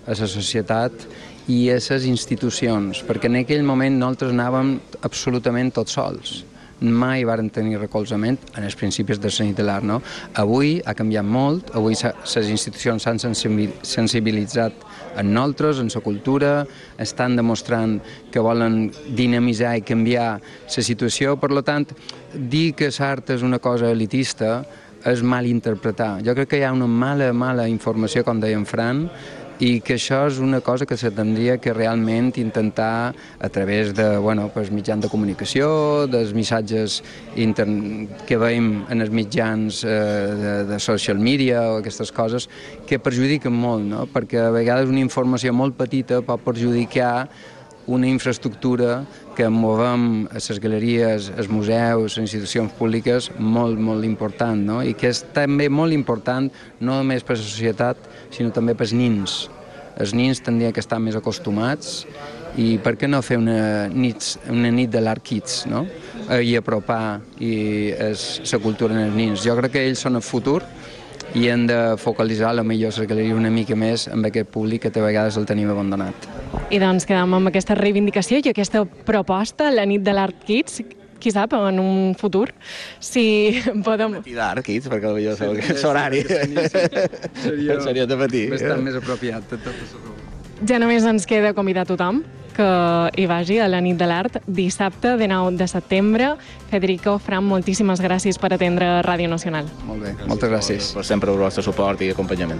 a la societat i a les institucions, perquè en aquell moment nosaltres anàvem absolutament tots sols. Mai varen tenir recolzament en els principis de la nit de l'art, no? Avui ha canviat molt, avui les institucions s'han sensibilitzat en nosaltres, en la cultura, estan demostrant que volen dinamitzar i canviar la situació. Per tant, dir que l'art és una cosa elitista és mal interpretar. Jo crec que hi ha una mala informació, com deia en Fran, i que això és una cosa que se tindria que realment intentar a través de mitjans de comunicació, dels missatges que veiem en els mitjans de social media o aquestes coses, que perjudiquen molt, no? Perquè a vegades una informació molt petita pot perjudicar una infraestructura que movem a les galeries, als museus, a les institucions públiques, molt important, no? I que és també molt important no només per a la societat, sinó també per als nins. Els nins tindrien que estar més acostumats i per què no fer una nit de l'Art Kids, no? I apropar la cultura als nins. Jo crec que ells són el futur i hem de focalitzar la millor la galeria una mica més amb aquest públic que a vegades el tenim abandonat. I doncs quedem amb aquesta reivindicació i aquesta proposta, la nit de l'Art Kids. Qui sap, en un futur, si podem... D'Art Kids, perquè potser l'horari seria de matí. Bastant més apropiat. Ja només ens queda convidar tothom que hi vagi a la nit de l'art dissabte, 19 de setembre. Federico, Fran, moltíssimes gràcies per atendre Ràdio Nacional. Molt bé, moltes gràcies. Per sempre el vostre suport i acompanyament.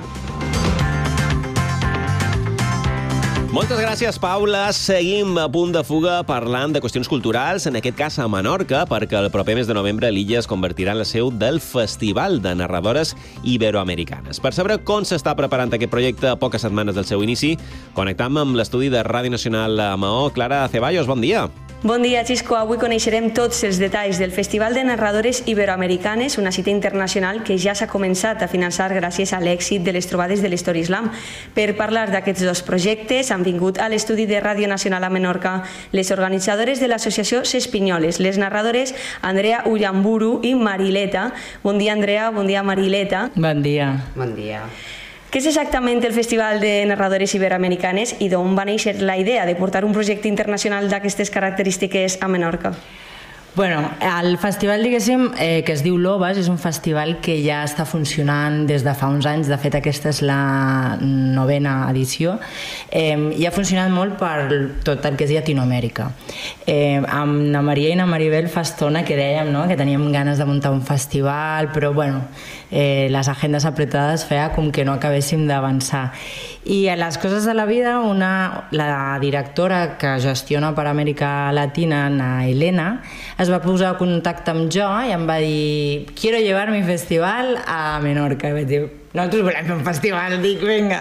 Moltes gràcies, Paula. Seguim a Punt de Fuga parlant de qüestions culturals, en aquest cas a Menorca, perquè el proper mes de novembre l'illa es convertirà en la seu del Festival de Narradores Iberoamericanes. Per saber com s'està preparant aquest projecte a poques setmanes del seu inici, connectam amb l'estudi de Ràdio Nacional a Maó. Clara Ceballos, bon dia. Bon dia, Xisco. Avui coneixerem tots els detalls del Festival de Narradores Iberoamericanes, una cita internacional que ja s'ha començat a finançar gràcies a l'èxit de les trobades de l'Story Slam. Per parlar d'aquests dos projectes han vingut a l'estudi de Ràdio Nacional a Menorca les organitzadores de l'associació S'Espinyoles, les narradores Andrea Ullamburu i Marileta. Bon dia, Andrea. Bon dia, Marileta. Bon dia. Bon dia. Què és exactament el Festival de Narradores Iberoamericanes i d'on va néixer la idea de portar un projecte internacional d'aquestes característiques a Menorca? Bueno, el festival, diguéssim, que es diu Lobes, és un festival que ja està funcionant des de fa uns anys. De fet, aquesta és la 9ª edició. I ha funcionat molt per tot el que és Llatinoamèrica. Amb na Maria i na Maribel fa estona que dèiem, no?, que teníem ganes de muntar un festival, però bueno, les agendes apretades feia com que no acabéssim d'avançar. I a les coses de la vida, la directora que gestiona per Amèrica Latina, na Elena, es va posar en contacte amb jo i em va dir: quiero llevar mi festival a Menorca. I vaig dir: nosaltres volem fer un festival. Dic, vinga.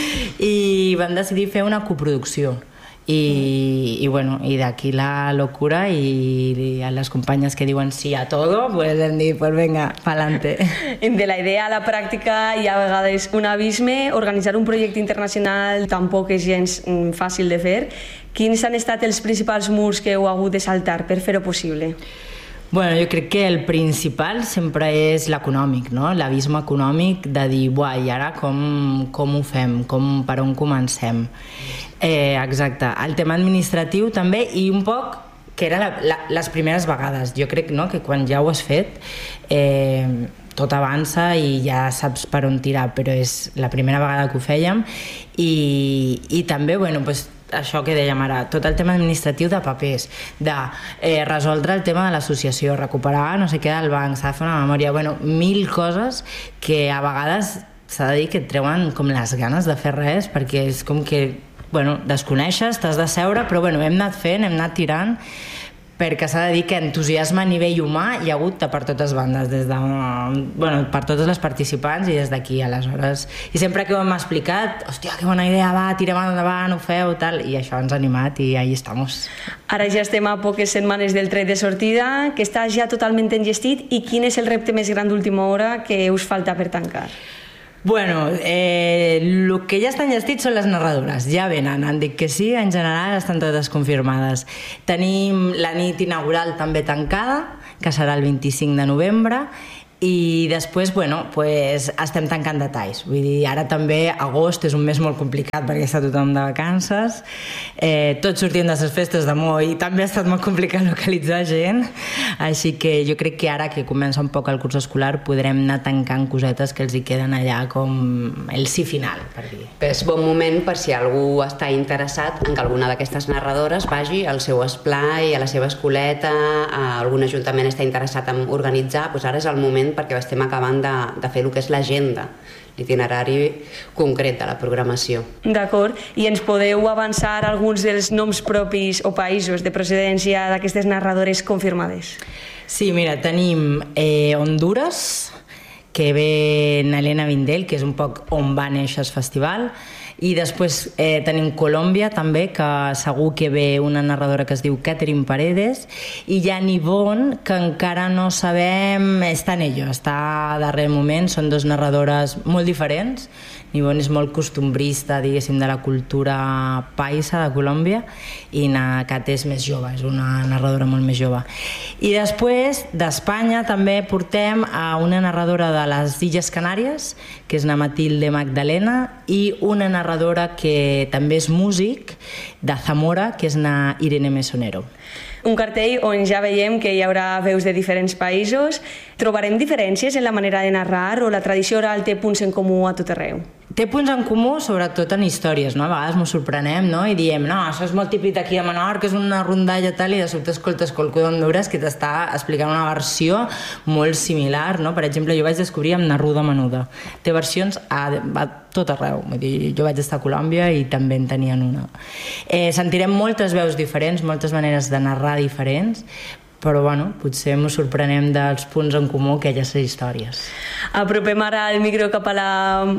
I vam decidir fer una coproducció. I d'aquí la locura i a les companyes que diuen sí a todo, pues hem dit, pues venga, pa'lante. De la idea a la pràctica hi ha a vegades un abisme. Organitzar un projecte internacional tampoc és gens fàcil de fer. Quins han estat els principals murs que heu hagut de saltar per fer-ho possible? Bueno, jo crec que el principal sempre és l'econòmic, no? L'abisme econòmic de dir, buah, i ara com ho fem? Per on comencem? Exacte. El tema administratiu també, i un poc que eren les primeres vegades. Jo crec, no?, que quan ja ho has fet tot avança i ja saps per on tirar, però és la primera vegada que ho fèiem. I també, bueno, doncs això que dèiem ara, tot el tema administratiu de papers, de resoldre el tema de l'associació, recuperar no sé què del banc, s'ha de fer una memòria, bueno, 1000 coses que a vegades s'ha de dir que et treuen com les ganes de fer res, perquè és com que, bueno, desconeixes, t'has de seure, però bueno, hem anat fent, hem anat tirant, perquè s'ha de dir que entusiasme a nivell humà hi ha hagut per totes bandes, per totes les participants i des d'aquí, aleshores. I sempre que ho hem explicat, hòstia, que bona idea, va, tirem endavant, ho feu, tal, i això ens ha animat i ahí estamos. Ara ja estem a poques setmanes del tret de sortida, que està ja totalment enllestit, i quin és el repte més gran d'última hora que us falta per tancar? Bueno, el que ja estan enllestits són les narradores, ja venen, han dit que sí, en general estan totes confirmades. Tenim la nit inaugural també tancada, que serà el 25 de novembre, I després, bueno, pues, estem tancant detalls. Vull dir, ara també agost és un mes molt complicat perquè està tothom de vacances, tots sortint de les festes d'amor i també ha estat molt complicat localitzar gent, així que jo crec que ara que comença un poc el curs escolar podrem anar tancant cosetes que els hi queden allà com el sí final, per dir. És bon moment per si algú està interessat en que alguna d'aquestes narradores vagi al seu esplai, a la seva escoleta, algun ajuntament està interessat en organitzar, doncs ara és el moment perquè estem acabant de fer el que és l'agenda, l'itinerari concret de la programació. D'acord. I ens podeu avançar alguns dels noms propis o països de procedència d'aquestes narradores confirmades? Sí, mira, tenim Honduras, que ve Elena Vindel, que és un poc on va néixer el festival, i després tenim Colòmbia també, que segur que ve una narradora que es diu Catherine Paredes, i hi ha Nivonne, que encara no sabem, està en ello, està a darrer moment, són dues narradores molt diferents. Nivonne és molt costumbrista, diguéssim, de la cultura paisa de Colòmbia, i na Cat és més jove, és una narradora molt més jove. I després, d'Espanya, també portem a una narradora de les Illes Canàries, que és na Matilde Magdalena, i una narradora que també és músic, de Zamora, que és na Irene Mesonero. Un cartell on ja veiem que hi haurà veus de diferents països. Trobarem diferències en la manera de narrar o la tradició oral té punts en comú a tot arreu? Té punts en comú, sobretot en històries, no? A vegades ens sorprenem, no? I diem, no, això és molt típic d'aquí a Menorca, és una rondalla tal, i de sobte escoltes qualcú d'Honduras que t'està explicant una versió molt similar, no? Per exemple, jo vaig descobrir amb Neruda Menuda. Té versions a tot arreu. Vull dir, jo vaig estar a Colòmbia i també en tenien una. Sentirem moltes veus diferents, moltes maneres de narrar diferents, però bueno, potser ens sorprenem dels punts en comú que hi ha a les històries. Apropem ara el micro cap a la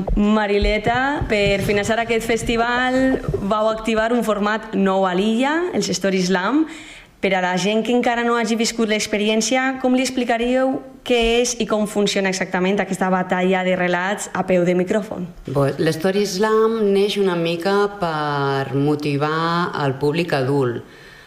Marileta. Per finançar aquest festival vau activar un format nou a l'illa, els Story Slam. Per a la gent que encara no hagi viscut l'experiència, com li explicaríeu què és i com funciona exactament aquesta batalla de relats a peu de micròfon? L'Story Slam neix una mica per motivar el públic adult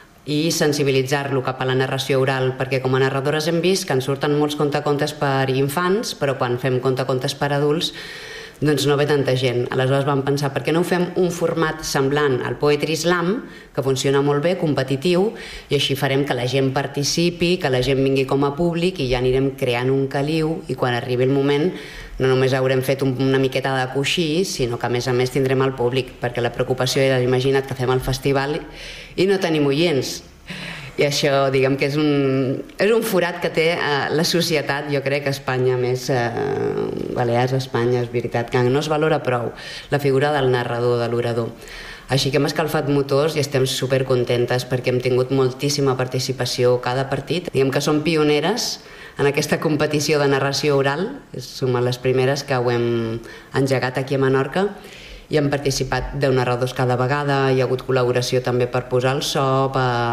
i sensibilitzar-lo cap a la narració oral, perquè com a narradores hem vist que ens surten molts contacontes per infants, però quan fem contacontes per adults doncs no ve tanta gent. Aleshores vam pensar, per què no fem un format semblant al Poetry Slam, que funciona molt bé, competitiu, i així farem que la gent participi, que la gent vingui com a públic, i ja anirem creant un caliu, i quan arribi el moment no només haurem fet una miqueta de coixí, sinó que a més tindrem el públic, perquè la preocupació era, imagina't que fem el festival i no tenim oients. I això, diguem que és un forat que té la societat, jo crec que Espanya, més Balears, Espanya, és veritat, que no es valora prou la figura del narrador, de l'orador. Així que hem escalfat motors i estem supercontentes perquè hem tingut moltíssima participació cada partit. Diguem que som pioneres en aquesta competició de narració oral, som les primeres que ho hem engegat aquí a Menorca, i han participat 10 narradors cada vegada, hi ha hagut col·laboració també per posar el so,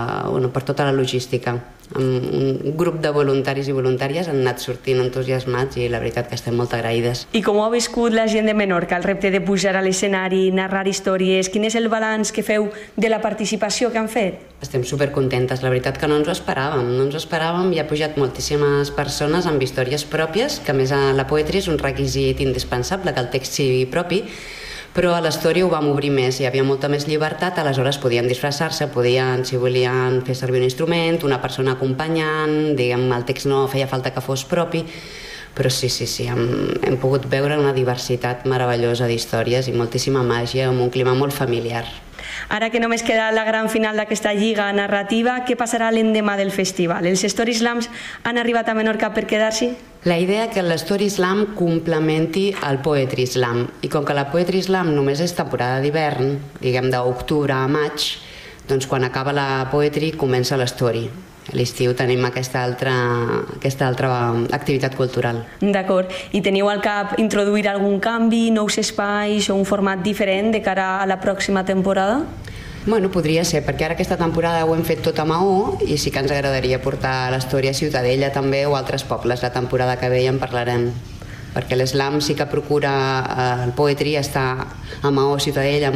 per tota la logística. Un grup de voluntaris i voluntàries han anat sortint entusiasmats i la veritat que estem molt agraïdes. I com ho ha viscut la gent de Menorca, el repte de pujar a l'escenari, narrar històries? Quin és el balanç que feu de la participació que han fet? Estem supercontentes, la veritat que no ens ho esperàvem, hi ha pujat moltíssimes persones amb històries pròpies, que a més a la poetry és un requisit indispensable que el text sigui propi, però a l'història ho vam obrir més, hi havia molta més llibertat, aleshores podien disfressar-se, si volien fer servir un instrument, una persona acompanyant, diguem, el text no feia falta que fos propi, però sí, hem pogut veure una diversitat meravellosa d'històries i moltíssima màgia, amb un clima molt familiar. Ara que només queda la gran final d'aquesta lliga narrativa, què passarà l'endemà del festival? Els Story Slams han arribat a Menorca per quedar-s'hi? La idea que l'Story Slam complementi el Poetry Slam, i com que la Poetry Slam només és temporada d'hivern, diguem d'octubre a maig, doncs quan acaba la Poetry comença l'Story. A l'estiu tenim aquesta altra activitat cultural. D'acord. I teniu al cap introduir algun canvi, nous espais o un format diferent de cara a la pròxima temporada? Bueno, podria ser, perquè ara aquesta temporada ho hem fet tot a Maó i sí que ens agradaria portar l'Story a Ciutadella també o a altres pobles. La temporada que ve ja en parlarem, perquè l'Slam sí que procura el Poetry estar a Maó, Ciutadella,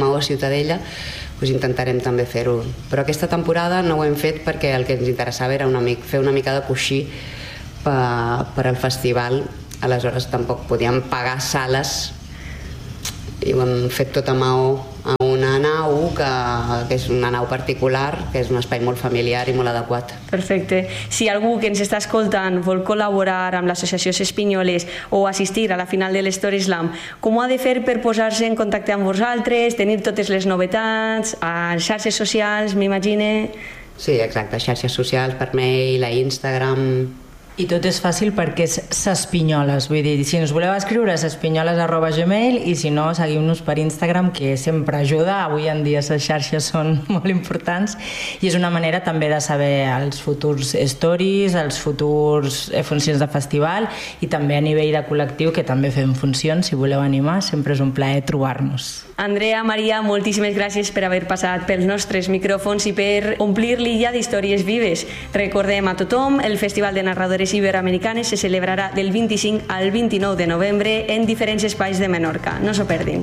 doncs intentarem també fer-ho. Però aquesta temporada no ho hem fet perquè el que ens interessava era fer una mica de coixí per al festival. Aleshores tampoc podíem pagar sales i ho hem fet tot a maó a una nau que és una nau particular, que és un espai molt familiar i molt adequat. Perfecte. Si algú que ens està escoltant vol col·laborar amb l'associació Espinyoles o assistir a la final de l'Story Slam, com ho ha de fer per posar-se en contacte amb vosaltres, tenir totes les novetats, a xarxes socials, m'imagine? Sí, exacte, xarxes socials, per mail, a Instagram... I tot és fàcil perquè és S'Espinyoles, vull dir, si ens voleu escriure s'espinyoles@gmail i si no, seguim-nos per Instagram, que sempre ajuda. Avui en dia les xarxes són molt importants i és una manera també de saber els futurs stories, els futurs funcions de festival i també a nivell de col·lectiu, que també fem funcions, si voleu animar, sempre és un plaer trobar-nos. Andrea, Maria, moltíssimes gràcies per haver passat pels nostres micròfons i per omplir l'illa d'històries vives. Recordem a tothom, el Festival de Narradores Iberoamericanes se celebrarà del 25 al 29 de novembre en diferents espais de Menorca. No s'ho perdin.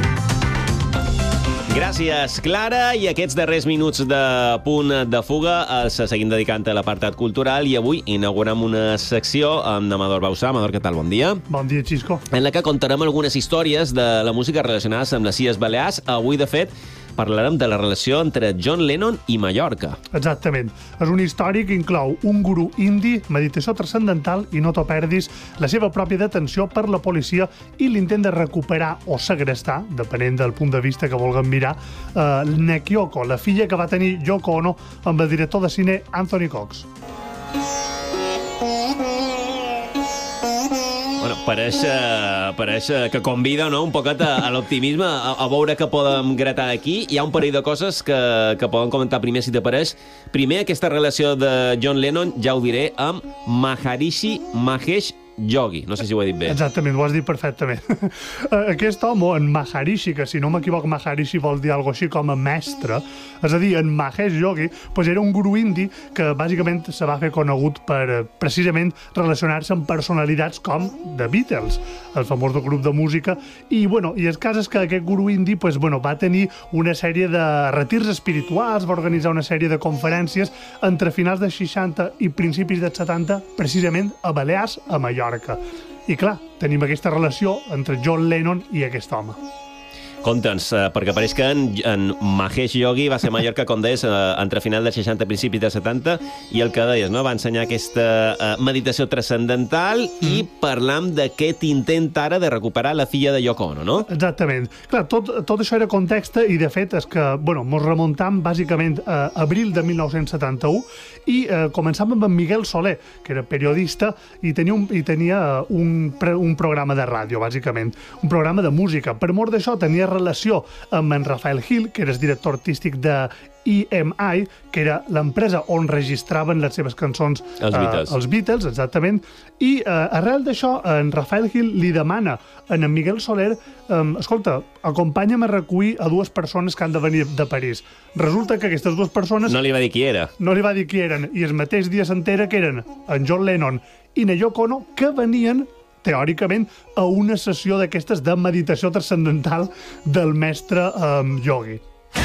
Gràcies, Clara. I aquests darrers minuts de Punt de Fuga els seguim dedicant a l'apartat cultural i avui inaugurem una secció amb Amador Bausà. Amador, què tal? Bon dia. Bon dia, Xisco. En la que contarem algunes històries de la música relacionades amb les Illes Balears. Avui, de fet, parlarem de la relació entre John Lennon i Mallorca. Exactament. És una història que inclou un gurú indi, meditació transcendental i no t'ho perdis, la seva pròpia detenció per la policia i l'intent de recuperar o segrestar, depenent del punt de vista que vulguem mirar, Nekyoko, la filla que va tenir Yoko Ono amb el director de cine Anthony Cox. Bueno, pareix que convida, no?, un poquet a l'optimisme, a veure què podem gratar aquí. Hi ha un parell de coses que podem comentar primer, si t'apareix. Primer, aquesta relació de John Lennon, ja ho diré, amb Maharishi Mahesh Yogi. No sé si ho he dit bé. Exactament, ho has dit perfectament. Aquest home, en Maharishi, que si no m'equivoc, Maharishi vol dir alguna així com a mestre, és a dir, en Mahesh Yogi, doncs era un guru indi que bàsicament se va fer conegut per precisament relacionar-se amb personalitats com The Beatles, el famós grup de música, i el cas és que aquest guru indi va tenir una sèrie de retirs espirituals, va organitzar una sèrie de conferències entre finals dels 60 i principis dels 70, precisament a Balears, a Mallorca. I clar, tenim aquesta relació entre John Lennon i aquest home. Conta'ns, perquè pareix que en Mahesh Yogi va ser a Mallorca, com deies, entre final dels 60 i principis dels 70, i el que deies, no?, va ensenyar aquesta meditació transcendental i parlam d'aquest intent ara de recuperar la filla de Yoko Ono, no? Exactament. Clar, tot això era context i, de fet, és que, mos remuntam bàsicament a abril de 1971 i començàvem amb en Miguel Soler, que era periodista i tenia un programa de ràdio, bàsicament, un programa de música. Per mort d'això, tenia relació amb en Rafael Gil, que era el director artístic de EMI, que era l'empresa on registraven les seves cançons els Beatles, exactament, i arrel d'això en Rafael Gil li demana a en Miguel Soler escolta, acompanya'm a recollir a dues persones que han de venir de París. Resulta que aquestes dues persones... No li va dir qui era. No li va dir qui eren, i el mateix dia s'entera que eren en John Lennon i en Yoko Ono, que venien teòricament, a una sessió d'aquestes de meditació transcendental del mestre Yogi.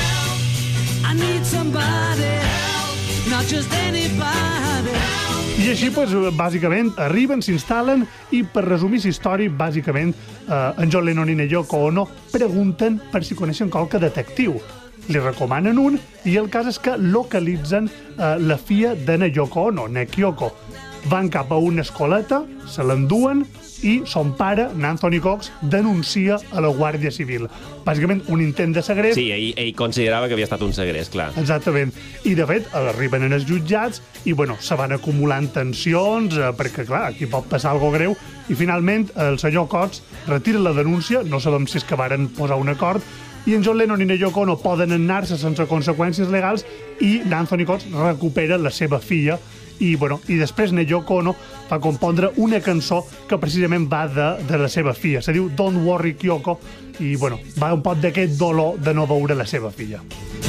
I així, bàsicament, arriben, s'instal·len i, per resumir la història, bàsicament, en John Lennon i en Yoko Ono pregunten per si coneixen qualque detectiu. Li recomanen un i el cas és que localitzen la filla de Yoko Ono, Nekyoko. Van cap a una escoleta, se l'enduen i son pare, Anthony Cox, denuncia a la Guàrdia Civil. Bàsicament, un intent de segrest. Sí, ell considerava que havia estat un segrest, clar. Exactament. I, de fet, arriben en els jutjats i, se van acumulant tensions, perquè, clar, aquí pot passar alguna greu, i, finalment, el senyor Cox retira la denúncia, no sabem si és que varen posar un acord, i en John Lennon i en Yoko Ono poden anar-se sense conseqüències legals i Anthony Cox recupera la seva filla i després Yoko Ono va compondre una cançó que precisament va de la seva filla. Se diu Don't Worry Kyoko i va un poc d'aquest dolor de no veure la seva filla.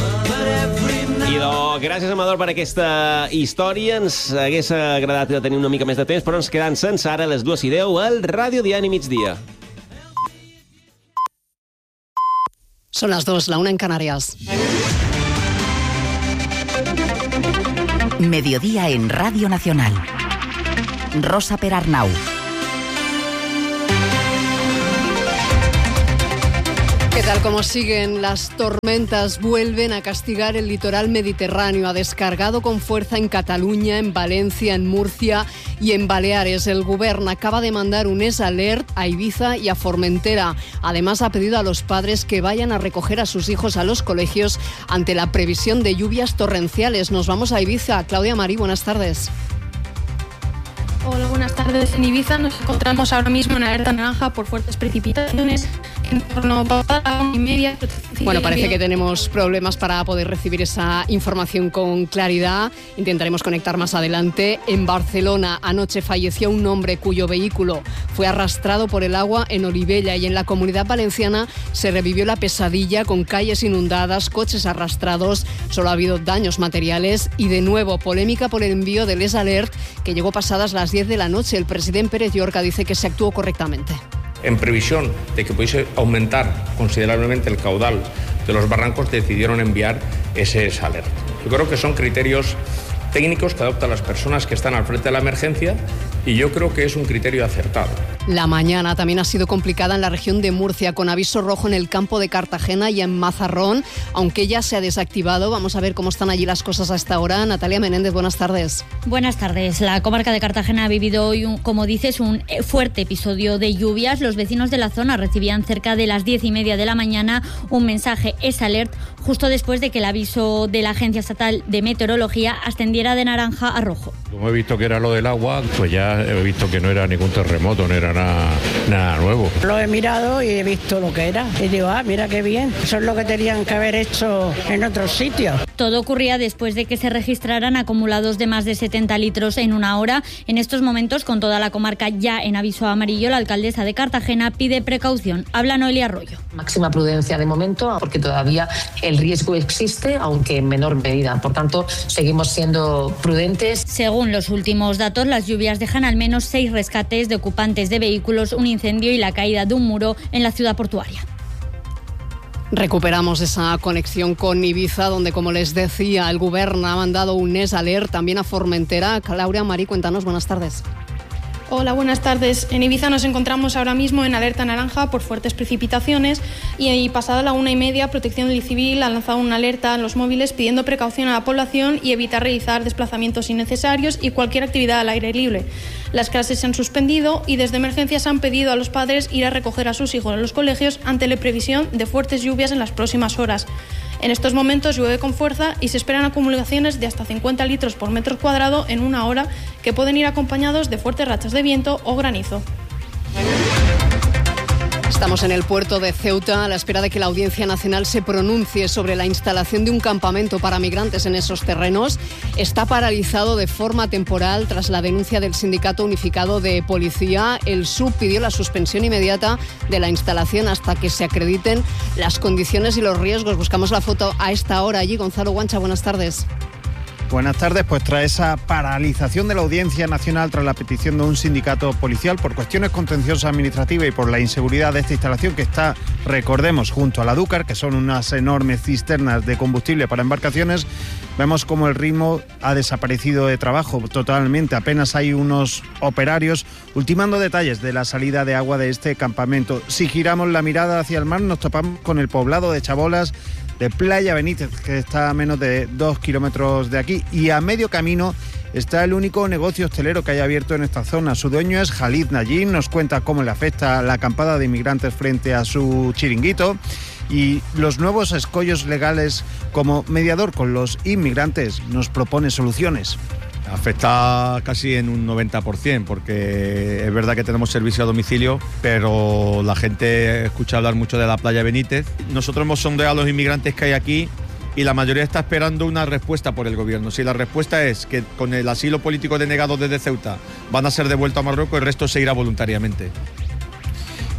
Gràcies, Amador, per aquesta història. Ens hagués agradat tenir una mica més de temps, però ens quedem sense ara a les 2:10 al Ràdio Diari Migdia. Son las 2, la 1 en Canarias. Mediodía en Radio Nacional. Rosa Perarnau. ¿Qué tal? Como siguen las tormentas? Vuelven a castigar el litoral mediterráneo. Ha descargado con fuerza en Cataluña, en Valencia, en Murcia y en Baleares. El Govern acaba de mandar un alert a Ibiza y a Formentera. Además, ha pedido a los padres que vayan a recoger a sus hijos a los colegios ante la previsión de lluvias torrenciales. Nos vamos a Ibiza. Claudia Marí, buenas tardes. Hola, buenas tardes. En Ibiza nos encontramos ahora mismo en alerta naranja por fuertes precipitaciones en torno a la 1:30. Bueno, parece que tenemos problemas para poder recibir esa información con claridad. Intentaremos conectar más adelante. En Barcelona, anoche falleció un hombre cuyo vehículo fue arrastrado por el agua en Olivella, y en la Comunidad Valenciana se revivió la pesadilla con calles inundadas, coches arrastrados. Solo ha habido daños materiales y, de nuevo, polémica por el envío del alert que llegó pasadas las 10 de la noche. El presidente Pérez Llorca dice que se actuó correctamente. En previsión de que pudiese aumentar considerablemente el caudal de los barrancos, decidieron enviar ese alert. Yo creo que son criterios técnicos que adoptan las personas que están al frente de la emergencia, y yo creo que es un criterio acertado. La mañana también ha sido complicada en la región de Murcia, con aviso rojo en el campo de Cartagena y en Mazarrón, aunque ya se ha desactivado. Vamos a ver cómo están allí las cosas a esta hora. Natalia Menéndez, buenas tardes. Buenas tardes. La comarca de Cartagena ha vivido hoy, como dices, un fuerte episodio de lluvias. Los vecinos de la zona recibían cerca de las 10:30 de la mañana un mensaje alert, justo después de que el aviso de la Agencia Estatal de Meteorología ascendiera de naranja a rojo. Como he visto que era lo del agua, pues ya he visto que no era ningún terremoto, no era nada nuevo. Lo he mirado y he visto lo que era. Y digo, mira qué bien. Eso es lo que tenían que haber hecho en otros sitios. Todo ocurría después de que se registraran acumulados de más de 70 litros en una hora. En estos momentos, con toda la comarca ya en aviso amarillo, la alcaldesa de Cartagena pide precaución. Habla Noelia Arroyo. Máxima prudencia de momento, porque todavía el riesgo existe, aunque en menor medida. Por tanto, seguimos siendo prudentes. Según los últimos datos, las lluvias dejan al menos 6 rescates de ocupantes de vehículos, un incendio y la caída de un muro en la ciudad portuaria. Recuperamos esa conexión con Ibiza, donde, como les decía, el Govern ha mandado un alert también a Formentera. Claudia Marí, cuéntanos, buenas tardes. Hola, buenas tardes. En Ibiza nos encontramos ahora mismo en alerta naranja por fuertes precipitaciones, y pasada la 1:30, Protección Civil ha lanzado una alerta en los móviles pidiendo precaución a la población y evitar realizar desplazamientos innecesarios y cualquier actividad al aire libre. Las clases se han suspendido y desde emergencias han pedido a los padres ir a recoger a sus hijos en los colegios ante la previsión de fuertes lluvias en las próximas horas. En estos momentos llueve con fuerza y se esperan acumulaciones de hasta 50 litros por metro cuadrado en una hora, que pueden ir acompañados de fuertes rachas de viento o granizo. Estamos en el puerto de Ceuta a la espera de que la Audiencia Nacional se pronuncie sobre la instalación de un campamento para migrantes en esos terrenos. Está paralizado de forma temporal tras la denuncia del Sindicato Unificado de Policía. El SUB pidió la suspensión inmediata de la instalación hasta que se acrediten las condiciones y los riesgos. Buscamos la foto a esta hora allí. Gonzalo Guancha, buenas tardes. Buenas tardes. Pues tras esa paralización de la Audiencia Nacional, tras la petición de un sindicato policial por cuestiones contenciosas administrativas y por la inseguridad de esta instalación, que está, recordemos, junto a la Dúcar, que son unas enormes cisternas de combustible para embarcaciones, vemos como el ritmo ha desaparecido de trabajo totalmente. Apenas hay unos operarios ultimando detalles de la salida de agua de este campamento. Si giramos la mirada hacia el mar, nos topamos con el poblado de Chabolas, de Playa Benítez, que está a menos de 2 kilómetros de aquí, y a medio camino está el único negocio hostelero que hay abierto en esta zona. Su dueño es Khalid Najin, nos cuenta cómo le afecta la acampada de inmigrantes frente a su chiringuito y los nuevos escollos legales. Como mediador con los inmigrantes nos propone soluciones. Afecta casi en un 90%, porque es verdad que tenemos servicio a domicilio, pero la gente escucha hablar mucho de la Playa Benítez. Nosotros hemos sondeado a los inmigrantes que hay aquí y la mayoría está esperando una respuesta por el gobierno. Si la respuesta es que con el asilo político denegado desde Ceuta van a ser devueltos a Marruecos, el resto se irá voluntariamente.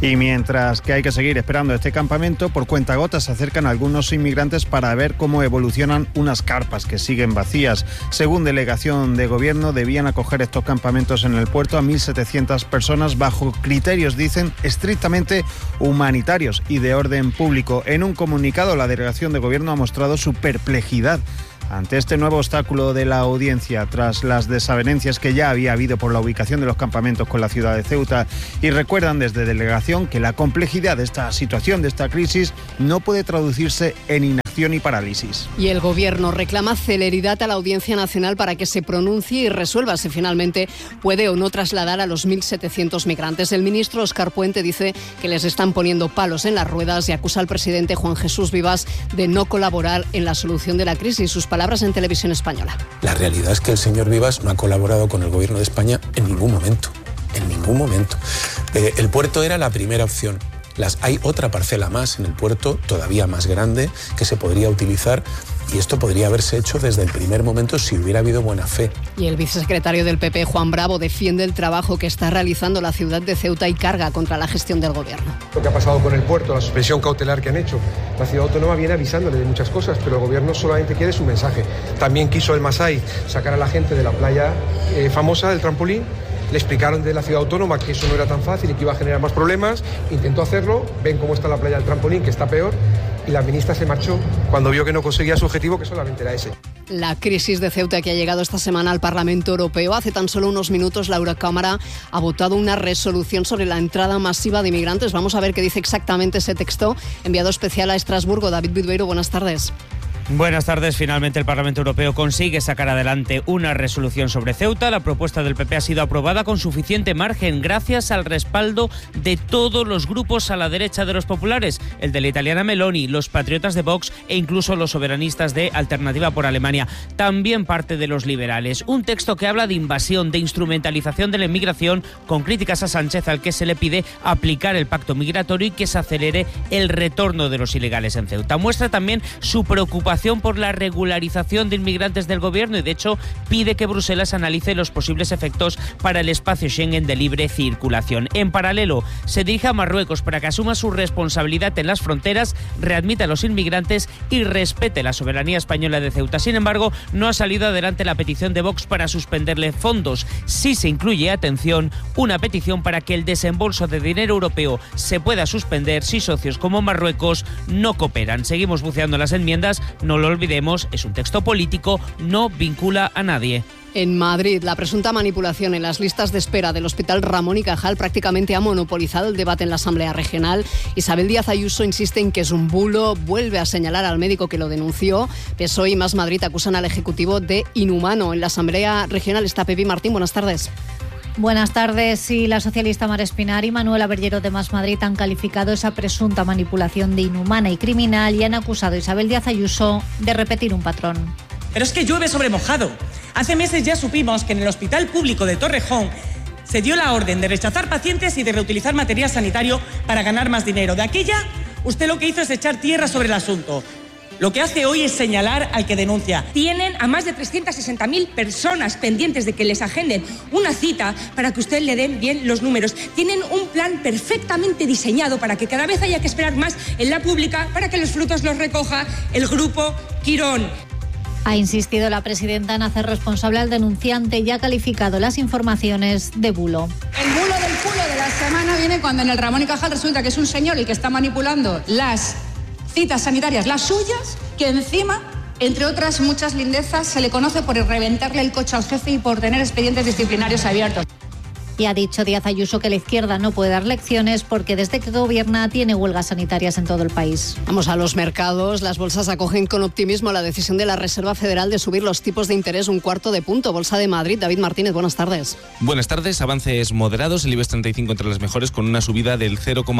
Y mientras que hay que seguir esperando este campamento, por cuentagotas se acercan algunos inmigrantes para ver cómo evolucionan unas carpas que siguen vacías. Según delegación de gobierno, debían acoger estos campamentos en el puerto a 1.700 personas bajo criterios, dicen, estrictamente humanitarios y de orden público. En un comunicado, la delegación de gobierno ha mostrado su perplejidad ante este nuevo obstáculo de la audiencia tras las desavenencias que ya había habido por la ubicación de los campamentos con la ciudad de Ceuta, y recuerdan desde delegación que la complejidad de esta situación, de esta crisis, no puede traducirse en inacción y parálisis. Y el Gobierno reclama celeridad a la Audiencia Nacional para que se pronuncie y resuelva si finalmente puede o no trasladar a los 1.700 migrantes. El ministro Óscar Puente dice que les están poniendo palos en las ruedas y acusa al presidente Juan Jesús Vivas de no colaborar en la solución de la crisis. Sus palabras en Televisión Española. La realidad es que el señor Vivas no ha colaborado con el Gobierno de España en ningún momento. En ningún momento. El puerto era la primera opción. Hay otra parcela más en el puerto, todavía más grande, que se podría utilizar, y esto podría haberse hecho desde el primer momento si hubiera habido buena fe. Y el vicesecretario del PP, Juan Bravo, defiende el trabajo que está realizando la ciudad de Ceuta y carga contra la gestión del Gobierno. Lo que ha pasado con el puerto, la suspensión cautelar que han hecho, la ciudad autónoma viene avisándole de muchas cosas, pero el Gobierno solamente quiere su mensaje. También quiso el Masai sacar a la gente de la playa famosa del trampolín. Le explicaron de la ciudad autónoma que eso no era tan fácil y que iba a generar más problemas. Intentó hacerlo, ven cómo está la playa del trampolín, que está peor, y la ministra se marchó cuando vio que no conseguía su objetivo, que solamente era ese. La crisis de Ceuta que ha llegado esta semana al Parlamento Europeo. Hace tan solo unos minutos la Eurocámara ha votado una resolución sobre la entrada masiva de inmigrantes. Vamos a ver qué dice exactamente ese texto. Enviado especial a Estrasburgo, David Bilbeiro, buenas tardes. Buenas tardes. Finalmente el Parlamento Europeo consigue sacar adelante una resolución sobre Ceuta. La propuesta del PP ha sido aprobada con suficiente margen gracias al respaldo de todos los grupos a la derecha de los populares, el de la italiana Meloni, los patriotas de Vox e incluso los soberanistas de Alternativa por Alemania. También parte de los liberales. Un texto que habla de invasión, de instrumentalización de la inmigración, con críticas a Sánchez, al que se le pide aplicar el pacto migratorio y que se acelere el retorno de los ilegales en Ceuta. Muestra también su preocupación por la regularización de inmigrantes del Gobierno y, de hecho, pide que Bruselas analice los posibles efectos para el espacio Schengen de libre circulación. En paralelo, se dirige a Marruecos para que asuma su responsabilidad en las fronteras, readmita a los inmigrantes y respete la soberanía española de Ceuta. Sin embargo, no ha salido adelante la petición de Vox para suspenderle fondos. Sí se incluye, atención, una petición para que el desembolso de dinero europeo se pueda suspender si socios como Marruecos no cooperan. Seguimos buceando las enmiendas. No lo olvidemos, es un texto político, no vincula a nadie. En Madrid, la presunta manipulación en las listas de espera del Hospital Ramón y Cajal prácticamente ha monopolizado el debate en la Asamblea Regional. Isabel Díaz Ayuso insiste en que es un bulo, vuelve a señalar al médico que lo denunció. PSOE y Más Madrid acusan al Ejecutivo de inhumano. En la Asamblea Regional está Pepi Martín. Buenas tardes. Buenas tardes. Sí, la socialista Mar Espinar y Manuela Berllero de Más Madrid han calificado esa presunta manipulación de inhumana y criminal y han acusado a Isabel Díaz Ayuso de repetir un patrón. Pero es que llueve sobre mojado. Hace meses ya supimos que en el Hospital Público de Torrejón se dio la orden de rechazar pacientes y de reutilizar material sanitario para ganar más dinero. De aquella, usted lo que hizo es echar tierra sobre el asunto. Lo que hace hoy es señalar al que denuncia. Tienen a más de 360.000 personas pendientes de que les agenden una cita para que usted le den bien los números. Tienen un plan perfectamente diseñado para que cada vez haya que esperar más en la pública para que los frutos los recoja el Grupo Quirón. Ha insistido la presidenta en hacer responsable al denunciante y ha calificado las informaciones de bulo. El bulo del culo de la semana viene cuando en el Ramón y Cajal resulta que es un señor el que está manipulando las citas sanitarias, las suyas, que encima, entre otras muchas lindezas, se le conoce por reventarle el coche al jefe y por tener expedientes disciplinarios abiertos. Y ha dicho Díaz Ayuso que la izquierda no puede dar lecciones porque desde que gobierna tiene huelgas sanitarias en todo el país. Vamos a los mercados. Las bolsas acogen con optimismo la decisión de la Reserva Federal de subir los tipos de interés 1/4 de punto. Bolsa de Madrid, David Martínez, buenas tardes. Buenas tardes. Avances moderados. El IBEX 35 entre las mejores con una subida del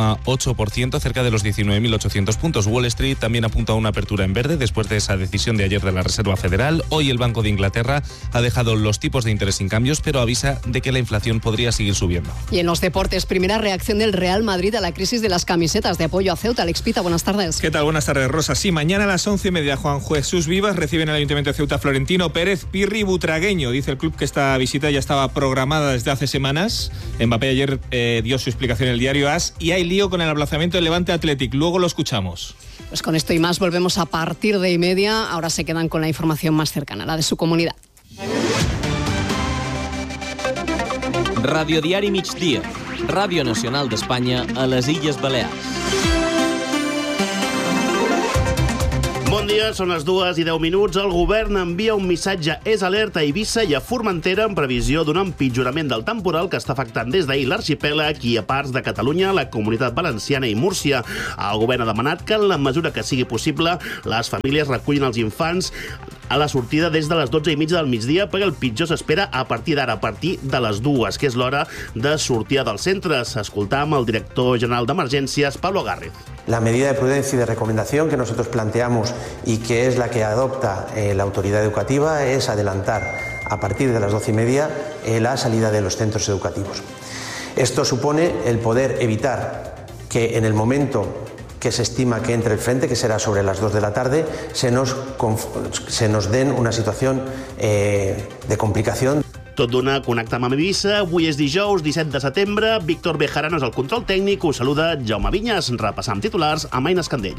0,8%, cerca de los 19.800 puntos. Wall Street también apunta a una apertura en verde después de esa decisión de ayer de la Reserva Federal. Hoy el Banco de Inglaterra ha dejado los tipos de interés sin cambios, pero avisa de que la inflación podría podría seguir subiendo. Y en los deportes, primera reacción del Real Madrid a la crisis de las camisetas de apoyo a Ceuta. Alex Pita, buenas tardes. ¿Qué tal? Buenas tardes, Rosa. Sí, mañana a las 11:30 Juan Jesús Vivas recibe en el Ayuntamiento de Ceuta Florentino Pérez Pirri Butragueño. Dice el club que esta visita ya estaba programada desde hace semanas. Mbappé ayer dio su explicación en el diario AS y hay lío con el aplazamiento del Levante Athletic. Luego lo escuchamos. Pues con esto y más volvemos a partir de 1:30. Ahora se quedan con la información más cercana, la de su comunidad. Radiodiari Migdia, Ràdio Nacional d'Espanya a les Illes Balears. Bon dia, són les 2:10. El govern envia un missatge és alerta a Eivissa i a Formentera en previsió d'un empitjorament del temporal que està afectant des d'ahir l'arxipèlag i a parts de Catalunya, la Comunitat Valenciana i Múrcia. El govern ha demanat que en la mesura que sigui possible les famílies recullin els infants a la sortida des de les 12:30 del migdia, perquè el pitjor s'espera a partir d'ara, a partir de les 2, que és l'hora de sortida dels centres. Escoltam el director general d'Emergències, Pablo Gárrez. La medida de prudencia y de recomendación que nosotros planteamos y que es la que adopta la autoridad educativa es adelantar a partir de las 12:30 la salida de los centros educativos. Esto supone el poder evitar que en el momento que se estima que entre el frente, que será sobre las 2 de la tarde, se nos den una situación de complicación. Tot d'una, connectem amb Eivissa. Avui és dijous, 17 de setembre. Víctor Bejarano és el control tècnic. Us saluda Jaume Vinyes. Repassam titulars amb Aina Escandell.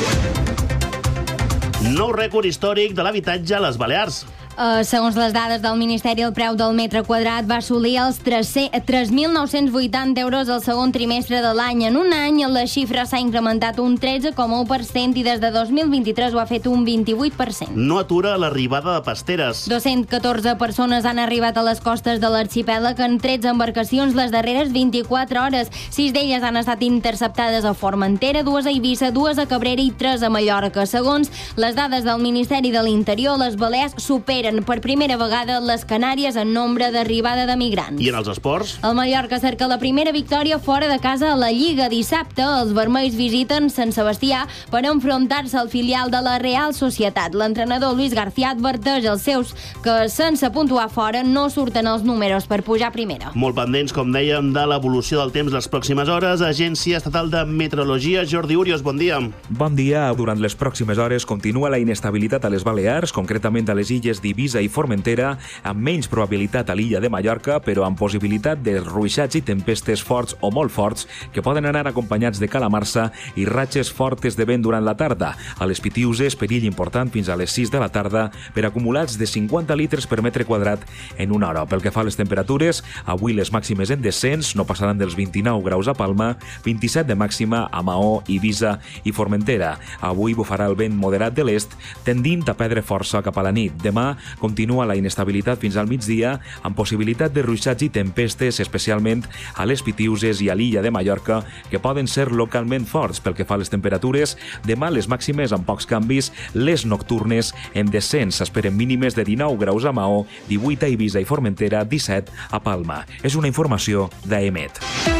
Nou rècord històric de l'habitatge a les Balears. Segons les dades del Ministeri, el preu del metre quadrat va assolir els 3.980 euros al segon trimestre de l'any. En un any, la xifra s'ha incrementat un 13,1% i des de 2023 ho ha fet un 28%. No atura l'arribada de pasteres. 214 persones han arribat a les costes de l'arxipèlag en 13 embarcacions les darreres 24 hores. 6 d'elles han estat interceptades a Formentera, 2 a Eivissa, 2 a Cabrera i 3 a Mallorca. Segons les dades del Ministeri de l'Interior, les Balears superen per primera vegada les Canàries en nombre d'arribada de migrants. I en els esports? El Mallorca cerca la primera victòria fora de casa a la Lliga. Dissabte, els vermells visiten Sant Sebastià per enfrontar-se al filial de la Real Societat. L'entrenador Luis García adverteix als seus que sense puntuar fora no surten els números per pujar a primera. Molt pendents, com dèiem, de l'evolució del temps les pròximes hores. Agència Estatal de Meteorologia, Jordi Urios, bon dia. Bon dia. Durant les pròximes hores continua la inestabilitat a les Balears, concretament a les illes d'Eivissa i Formentera, amb menys probabilitat a l'illa de Mallorca, però amb possibilitat de ruixats i tempestes forts o molt forts que poden anar acompanyats de calamarsa i ratxes fortes de vent durant la tarda. A les Pitiuses, perill important fins a les 6 de la tarda per acumulats de 50 litres per metre quadrat en una hora. Pel que fa a les temperatures, avui les màximes en descens no passaran dels 29 graus a Palma, 27 de màxima a Maó, Eivissa i Formentera. Avui bufarà el vent moderat de l'est, tendint a perdre força cap a la nit. Demà continua la inestabilitat fins al migdia, amb possibilitat de ruixats i tempestes, especialment a les Pitiuses i a l'illa de Mallorca, que poden ser localment forts. Pel que fa a les temperatures, demà les màximes amb pocs canvis, les nocturnes en descens. S'esperen mínimes de 19 graus a Maó, 18 a Eivissa i Formentera, 17 a Palma. És una informació d'AEMET.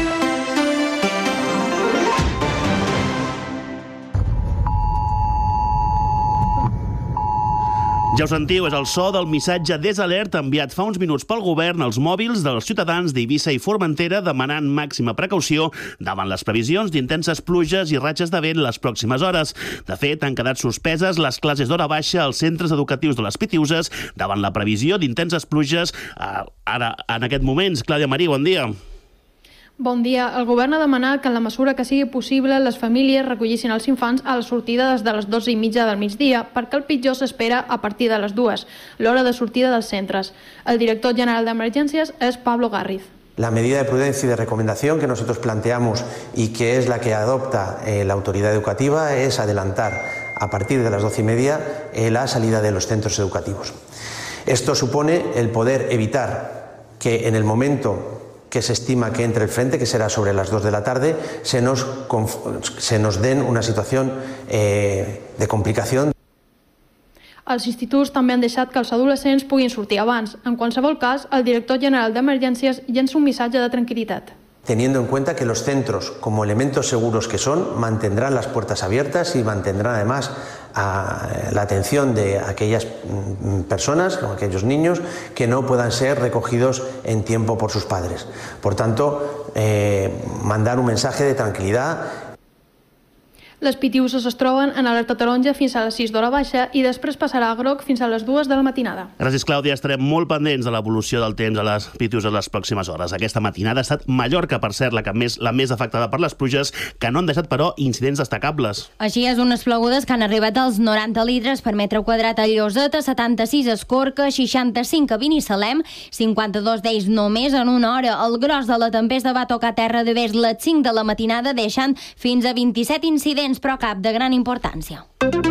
Ja ho sentiu, és el so del missatge desalert enviat fa uns minuts pel govern als mòbils dels ciutadans d'Eivissa i Formentera demanant màxima precaució davant les previsions d'intenses pluges i ratxes de vent les pròximes hores. De fet, han quedat suspeses les classes d'hora baixa als centres educatius de les Pitiuses davant la previsió d'intenses pluges ara, en aquest moment. Clàudia Marí, bon dia. Bon dia. El govern ha demanat que en la mesura que sigui possible les famílies recollissin els infants a la sortida des de les 12:30 del migdia, perquè el pitjor s'espera a partir de les 2, l'hora de sortida dels centres. El director general d'Emergències és Pablo Gárrez. La medida de prudencia y de recomendación que nosotros planteamos y que es la que adopta la autoridad educativa es adelantar a partir de las 12:30 la salida de los centros educativos. Esto supone el poder evitar que en el momento que se estima que entre el frente, que será sobre las 2 de la tarde, se nos den una situación de complicación. Els instituts també han deixat que els adolescents puguin sortir abans. En qualsevol cas, el director general d'Emergències llença un missatge de tranquil·litat. teniendo en cuenta que los centros, como elementos seguros que son, mantendrán las puertas abiertas y mantendrán además la atención de aquellas personas, o aquellos niños, que no puedan ser recogidos en tiempo por sus padres. Por tanto, mandar un mensaje de tranquilidad. Les Pitiuses es troben en alerta taronja fins a les 6 d'hora baixa i després passarà a groc fins a les 2 de la matinada. Gràcies, Clàudia. Estarem molt pendents de l'evolució del temps a les Pitiuses les pròximes hores. Aquesta matinada ha estat Mallorca, per cert, la més afectada per les pluges, que no han deixat, però, incidents destacables. Així és, unes plogudes que han arribat als 90 litres per metre quadrat a Lloseta, 76 a Escorca, 65 a Binissalem, 52 d'ells només en una hora. El gros de la tempesta va tocar terra de vers les 5 de la matinada, deixant fins a 27 incidents, però cap de gran importància.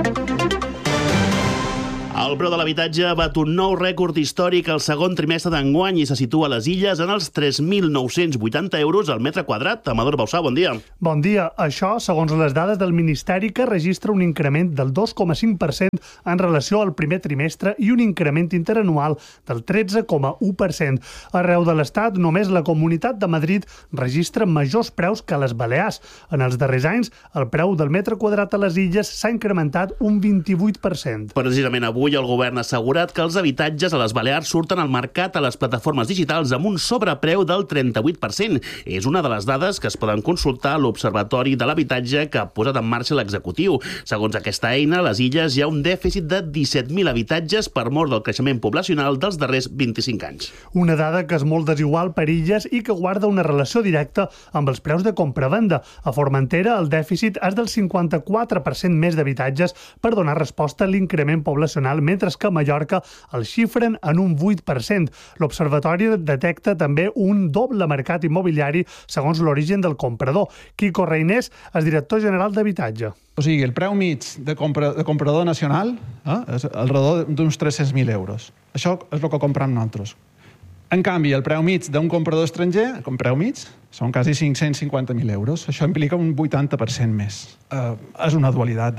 El preu de l'habitatge ha bat un nou rècord històric al segon trimestre d'enguany i se situa a les Illes en els 3.980 euros al metre quadrat. Amador Bausà, bon dia. Bon dia. Això, segons les dades del Ministeri, que registra un increment del 2,5% en relació al primer trimestre i un increment interanual del 13,1%. Arreu de l'Estat, només la Comunitat de Madrid registra majors preus que les Balears. En els darrers anys, el preu del metre quadrat a les Illes s'ha incrementat un 28%. Precisament avui el govern ha assegurat que els habitatges a les Balears surten al mercat a les plataformes digitals amb un sobrepreu del 38%. És una de les dades que es poden consultar a l'Observatori de l'Habitatge que ha posat en marxa l'executiu. Segons aquesta eina, a les Illes hi ha un dèficit de 17.000 habitatges per mort del creixement poblacional dels darrers 25 anys. Una dada que és molt desigual per illes i que guarda una relació directa amb els preus de compra-venda. A Formentera, el dèficit és del 54% més d'habitatges per donar resposta a l'increment poblacional, mentre que a Mallorca el xifren en un 8%. L'Observatori detecta també un doble mercat immobiliari segons l'origen del comprador. Quico Reinés és director general d'Habitatge. O sigui, el preu mig de comprador nacional és alrededor d'uns 300.000 euros. Això és el que comprem nosaltres. En canvi, el preu mig d'un comprador estranger, com preu mig, són quasi 550.000 euros. Això implica un 80% més. És una dualitat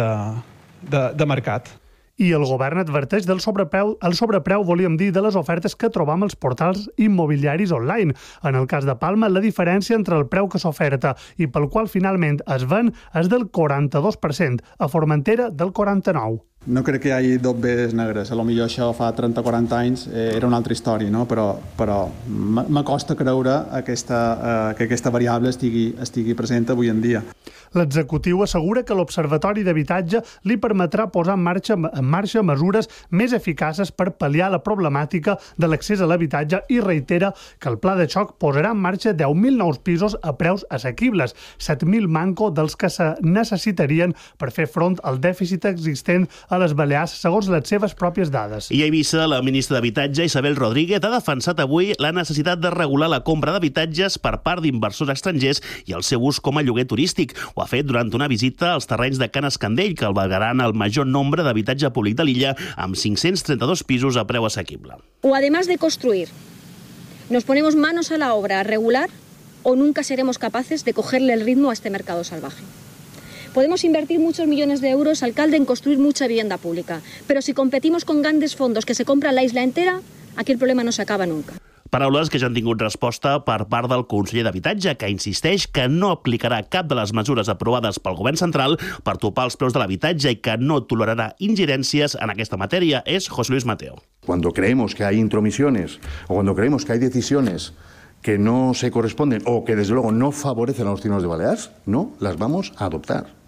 de mercat. I el govern adverteix del sobrepreu, volíem dir, de les ofertes que trobam als portals immobiliaris online. En el cas de Palma, la diferència entre el preu que s'oferta i pel qual finalment es ven és del 42%, a Formentera del 49%. No crec que hi hagi dobles negres. A lo millor això fa 30-40 anys era una altra història, no? Però m'acosta creure que aquesta variable estigui present avui en dia. L'executiu assegura que l'Observatori d'Habitatge li permetrà posar en marxa mesures més eficaces per pal·liar la problemàtica de l'accés a l'habitatge i reitera que el pla de xoc posarà en marxa 10.000 nous pisos a preus assequibles, 7.000 manco dels que se necessitarien per fer front al dèficit existent a les Balears, segons les seves pròpies dades. I a Eivissa, la ministra d'Habitatge, Isabel Rodríguez, ha defensat avui la necessitat de regular la compra d'habitatges per part d'inversors estrangers i el seu ús com a lloguer turístic. Ho ha fet durant una visita als terrenys de Can Escandell, que albergaran el major nombre d'habitatge públic de l'illa, amb 532 pisos a preu assequible. O además de construir, nos ponemos manos a la obra a regular o nunca seremos capaces de cogerle el ritmo a este mercado salvaje. Podemos invertir muchos millones de euros, alcalde, en construir mucha vivienda pública, pero si competimos con grandes fondos que se compran la isla entera, aquí el problema no se acaba nunca. Paraules que ja han tingut resposta per part del conseller d'Habitatge, que insisteix que no aplicarà cap de les mesures aprovades pel govern central per topar els preus de l'habitatge i que no tolerarà ingerències en aquesta matèria. És José Luis Mateo. Cuando creemos que hay intromisiones o cuando creemos que hay decisiones que no se corresponden o que desde luego no favorecen a los ciudadanos de Baleares, no las vamos a adoptar.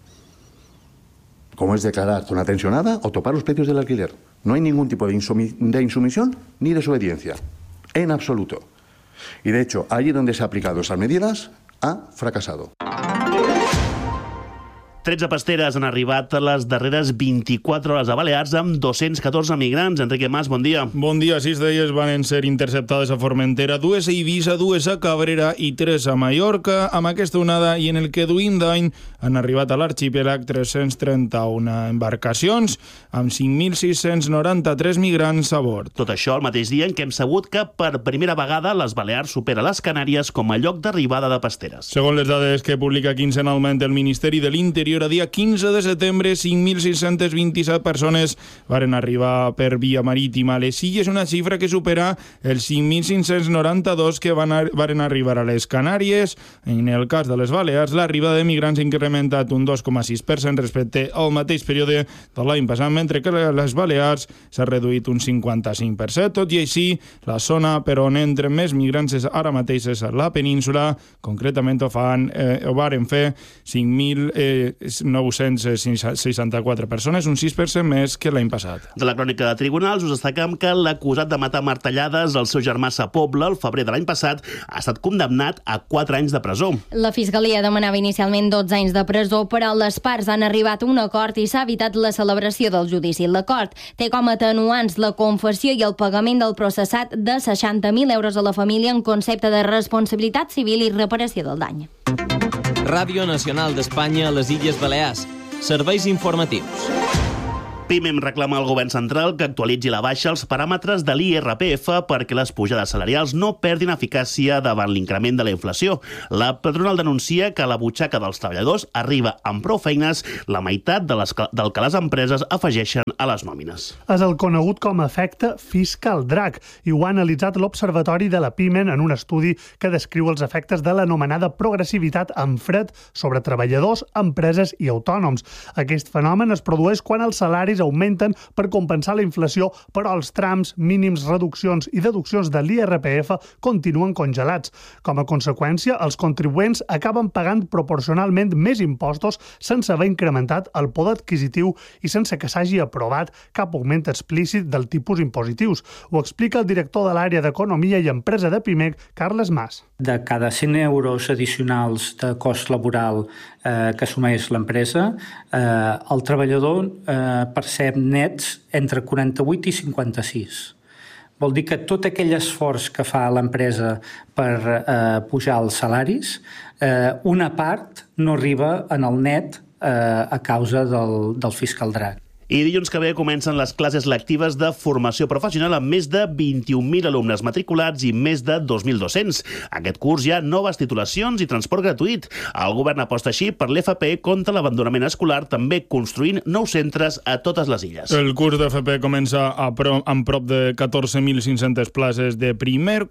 Como es declarar zona tensionada o topar los precios del alquiler. No hay ningún tipo de insumisión ni desobediencia, en absoluto. Y de hecho, allí donde se han aplicado esas medidas, ha fracasado. 13 pasteres han arribat a les darreres 24 hores a Balears amb 214 migrants. Enrique Mas, bon dia. Bon dia. 6 d'elles van ser interceptades a Formentera, 2 a Eivissa, 2 a Cabrera i 3 a Mallorca. Amb aquesta onada i en el que duim d'any han arribat a l'arxipèlag 331 embarcacions amb 5.693 migrants a bord. Tot això el mateix dia en què hem sabut que per primera vegada les Balears supera les Canàries com a lloc d'arribada de pasteres. Segons les dades que publica quinzenalment el Ministeri de l'Interior, anterior a dia 15 de setembre, 5.627 persones varen arribar per via marítima a les Illes, una xifra que supera els 5.592 que varen arribar a les Canàries. En el cas de les Balears, l'arribada de migrants ha incrementat un 2,6% respecte al mateix període de l'any passat, mentre que les Balears s'ha reduït un 55%. Tot i així, la zona per on entren més migrants ara mateix és la península. Concretament ho varen fer 5.964 persones, un 6% més que l'any passat. De la crònica de tribunals us destacam que l'acusat de matar martellades el seu germà Sa-Pobla el febrer de l'any passat ha estat condemnat a 4 anys de presó. La Fiscalia demanava inicialment 12 anys de presó, però les parts han arribat a un acord i s'ha evitat la celebració del judici. L'acord té com a atenuants la confessió i el pagament del processat de 60.000 euros a la família en concepte de responsabilitat civil i reparació del dany. Ràdio Nacional d'Espanya a les Illes Balears. Serveis informatius. PIMEM reclama al govern central que actualitzi la baixa els paràmetres de l'IRPF perquè les pujades salarials no perdin eficàcia davant l'increment de la inflació. La patronal denuncia que a la butxaca dels treballadors arriba amb prou feines la meitat del que les empreses afegeixen a les nòmines. És el conegut com a efecte fiscal drac i ho ha analitzat l'Observatori de la PIMEM en un estudi que descriu els efectes de l'anomenada progressivitat en fred sobre treballadors, empreses i autònoms. Aquest fenomen es produeix quan els salaris augmenten per compensar la inflació, però els trams, mínims, reduccions i deduccions de l'IRPF continuen congelats. Com a conseqüència, els contribuents acaben pagant proporcionalment més impostos sense haver incrementat el poder adquisitiu i sense que s'hagi aprovat cap augment explícit del tipus impositius. Ho explica el director de l'àrea d'Economia i Empresa de PIMEC, Carles Mas. De cada 100 euros addicionals de cost laboral que assumeix l'empresa, el treballador percep nets entre 48 i 56. Vol dir que tot aquell esforç que fa l'empresa per pujar els salaris, una part no arriba en el net a causa del fiscal drac. I dilluns que ve comencen les classes lectives de formació professional amb més de 21.000 alumnes matriculats i més de 2.200. Aquest curs hi ha noves titulacions i transport gratuït. El govern aposta així per l'FP contra l'abandonament escolar, també construint nous centres a totes les illes. El curs d'FP comença amb prop de 14.500 places de primer,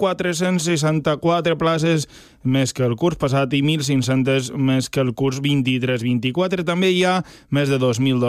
464 places més que el curs passat i 1.500 més que el curs 23-24. També hi ha més de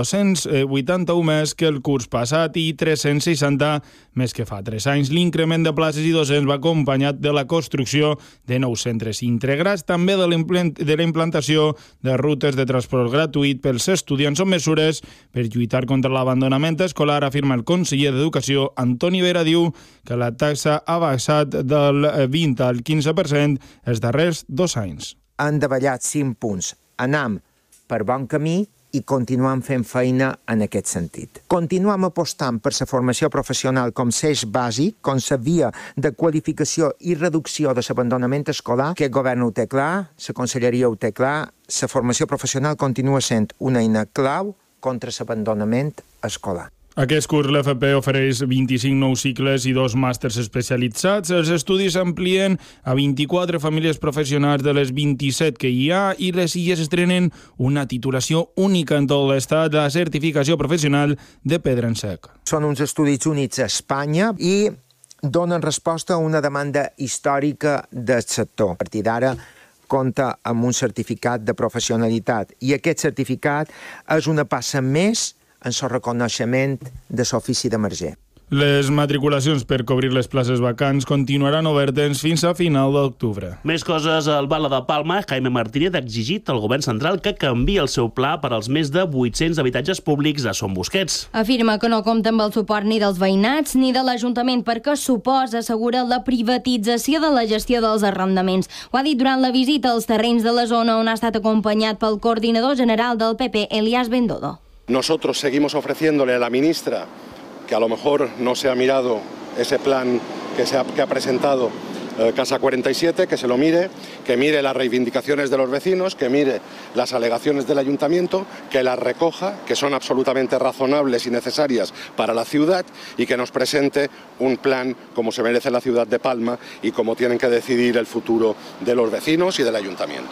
2.281 més que el curs passat i 360 més que fa 3 anys. L'increment de places i docents va acompanyat de la construcció de nous centres integrats, també de la implantació de rutes de transport gratuït pels estudiants. Són mesures per lluitar contra l'abandonament escolar, afirma el conseller d'Educació, Antoni Vera. Diu que la taxa ha baixat del 20 al 15% els darrers 2 anys. Han davallat 5 punts. Anam per bon camí i continuem fent feina en aquest sentit. Continuem apostant per la formació professional com l'eix bàsic, com la via de qualificació i reducció de l'abandonament escolar, que el govern ho té clar, la conselleria ho té clar, la formació professional continua sent una eina clau contra l'abandonament escolar. Aquest curs l'FP ofereix 25 nous cicles i 2 màsters especialitzats. Els estudis s'amplien a 24 famílies professionals de les 27 que hi ha i les illes estrenen una titulació única en tot l'estat, la certificació professional de pedra en sec. Són uns estudis únics a Espanya i donen resposta a una demanda històrica del sector. A partir d'ara compta amb un certificat de professionalitat i aquest certificat és una passa més en el reconeixement de l'ofici d'emerger. Les matriculacions per cobrir les places vacants continuaran obertes fins a final d'octubre. Més coses. El Bala de Palma, Jaime Martínez, ha exigit al govern central que canviï el seu pla per als més de 800 habitatges públics a Son Busquets. Afirma que no compta amb el suport ni dels veïnats ni de l'Ajuntament perquè suposa, assegura, la privatització de la gestió dels arrendaments. Ho ha dit durant la visita als terrenys de la zona on ha estat acompanyat pel coordinador general del PP, Elías Bendodo. Nosotros seguimos ofreciéndole a la ministra, que a lo mejor no se ha mirado ese plan que ha presentado Casa 47, que se lo mire, que mire las reivindicaciones de los vecinos, que mire las alegaciones del ayuntamiento, que las recoja, que son absolutamente razonables y necesarias para la ciudad y que nos presente un plan como se merece la ciudad de Palma y como tienen que decidir el futuro de los vecinos y del ayuntamiento.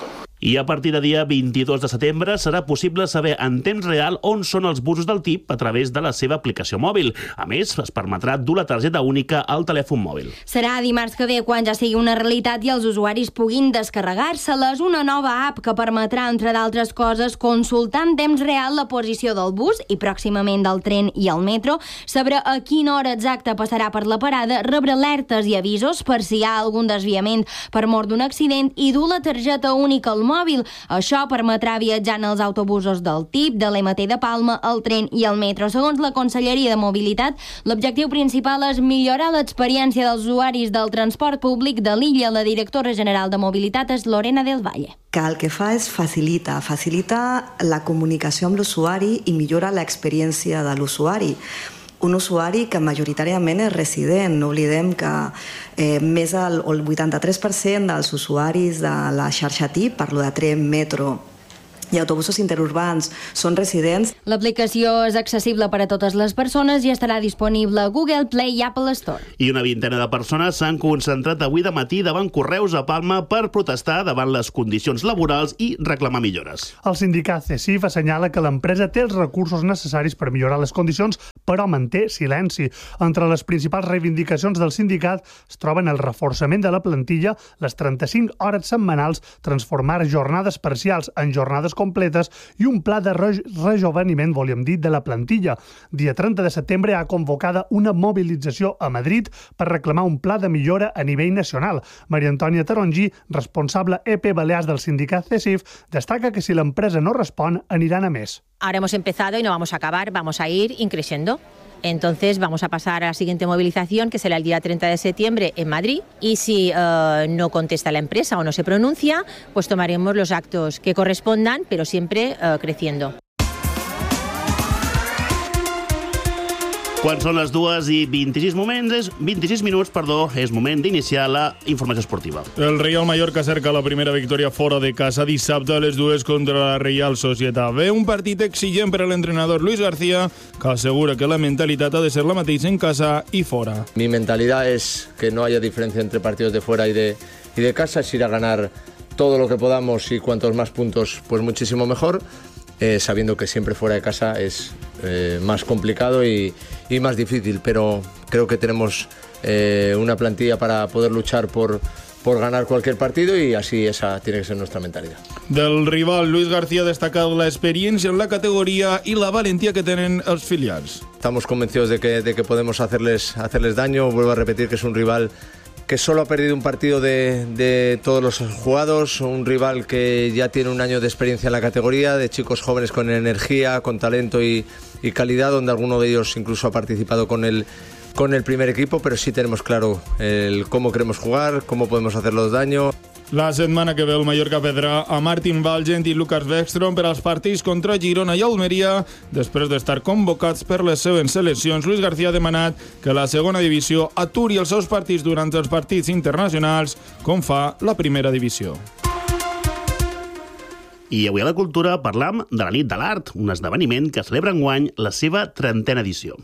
I a partir de dia 22 de setembre serà possible saber en temps real on són els busos del TIP a través de la seva aplicació mòbil. A més, es permetrà dur la targeta única al telèfon mòbil. Serà dimarts que ve quan ja sigui una realitat i els usuaris puguin descarregar-se-les, una nova app que permetrà, entre d'altres coses, consultar en temps real la posició del bus i pròximament del tren i el metro, saber a quina hora exacta passarà per la parada, rebre alertes i avisos per si hi ha algun desviament per mort d'un accident i dur la targeta única al mòbil. Això permetrà viatjar en els autobusos del TIP, de l'MT de Palma, el tren i el metro. Segons la Conselleria de Mobilitat, l'objectiu principal és millorar l'experiència dels usuaris del transport públic de l'illa. La directora general de Mobilitat és Lorena del Valle. Que el que fa és facilita la comunicació amb l'usuari i millora l'experiència de l'usuari. Un usuari que majoritàriament és resident. No oblidem que més del 83% dels usuaris de la xarxa TIP, parlo de tren, metro i autobusos interurbans, són residents. L'aplicació és accessible per a totes les persones i estarà disponible a Google Play i Apple Store. I una vintena de persones s'han concentrat avui de matí davant Correus a Palma per protestar davant les condicions laborals i reclamar millores. El sindicat CESIF assenyala que l'empresa té els recursos necessaris per millorar les condicions, però manté silenci. Entre les principals reivindicacions del sindicat es troben el reforçament de la plantilla, les 35 hores setmanals, transformar jornades parcials en jornades completes i un pla de rejoveniment, volíem dir, de la plantilla. Dia 30 de setembre ha convocada una mobilització a Madrid per reclamar un pla de millora a nivell nacional. Maria Antònia Tarongí, responsable EP Balears del sindicat CESIF, destaca que si l'empresa no respon, aniran a més. Ahora hemos empezado y no vamos a acabar, vamos a ir increciendo. Entonces vamos a pasar a la siguiente movilización, que será el día 30 de septiembre en Madrid. Y si no contesta la empresa o no se pronuncia, pues tomaremos los actos que correspondan, pero siempre creciendo. Quan són les 2:26 minuts, és moment d'iniciar la informació esportiva. El Real Mallorca cerca la primera victòria fora de casa dissabte a les 2 contra la Real Societat. Ve un partit exigent per a l'entrenador Luis García, que assegura que la mentalitat ha de ser la mateixa en casa y fora. Mi mentalidad es que no haya diferencia entre partidos de fuera y de casa, es ir a ganar todo lo que podamos y cuantos más puntos, pues muchísimo mejor. Sabiendo que siempre fuera de casa es más complicado y más difícil, pero creo que tenemos una plantilla para poder luchar por ganar cualquier partido y así esa tiene que ser nuestra mentalidad. Del rival, Luis García ha destacado la experiencia en la categoría y la valentía que tienen los filiales. Estamos convencidos de que podemos hacerles daño. Vuelvo a repetir que es un rival que solo ha perdido un partido de todos los jugados, un rival que ya tiene un año de experiencia en la categoría, de chicos jóvenes con energía, con talento y calidad, donde alguno de ellos incluso ha participado con el primer equipo, pero sí tenemos claro cómo queremos jugar, cómo podemos hacerlos daño. La setmana que ve el Mallorca perdrà a Martin Valgent i Lucas Beckstrom per als partits contra Girona i Almeria. Després d'estar convocats per les seves seleccions, Luis García ha demanat que la segona divisió aturi els seus partits durant els partits internacionals, com fa la primera divisió. I avui a la Cultura parlam de la Nit de l'Art, un esdeveniment que celebra enguany la seva 30a edició.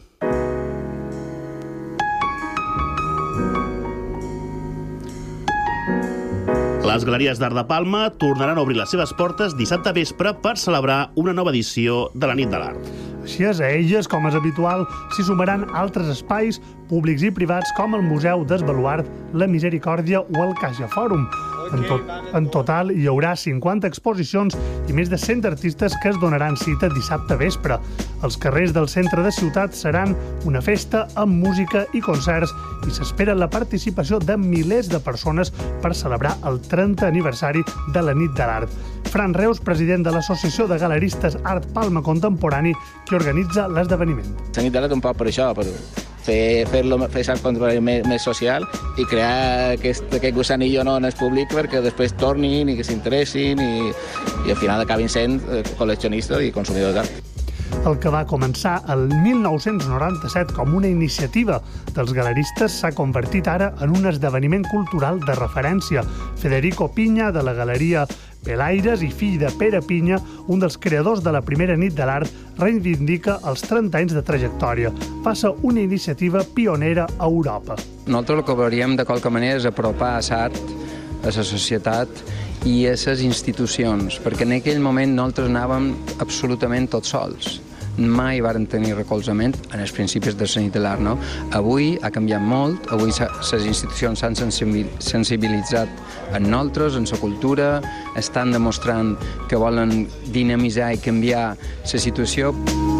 Les Galeries d'Art de Palma tornaran a obrir les seves portes dissabte vespre per celebrar una nova edició de la Nit de l'Art. Així és, a elles, com és habitual, s'hi sumaran altres espais públics i privats com el Museu d'Esbaluart, la Misericòrdia o el Caixa Fòrum. En total hi haurà 50 exposicions i més de 100 artistes que es donaran cita dissabte vespre. Els carrers del centre de ciutat seran una festa amb música i concerts i s'espera la participació de milers de persones per celebrar el 30 aniversari de la Nit de l'Art. Fran Reus, president de l'Associació de Galeristes Art Palma Contemporani, que organitza l'esdeveniment. La Nit de l'Art un poc per això, per fer ser contemporani més social i crear aquest gusanillo en el públic perquè després tornin i que s'interessin i al final acabin sent col·leccionistes i consumidors d'art. El que va començar el 1997 com una iniciativa dels galeristes s'ha convertit ara en un esdeveniment cultural de referència. Federico Piña, de la Galeria Pelaires i fill de Pere Piña, un dels creadors de la primera Nit de l'Art, reivindica els 30 anys de trajectòria. Va ser una iniciativa pionera a Europa. Nosaltres el que volíem de qualque manera és apropar l'art a la societat i a les institucions, perquè en aquell moment nosaltres anàvem absolutament tots sols. Mai varen tenir recolzament en els principis de Sant Hilar, no? Avui ha canviat molt, avui les institucions s'han sensibilitzat en nosaltres, en la cultura, estan demostrant que volen dinamitzar i canviar la situació.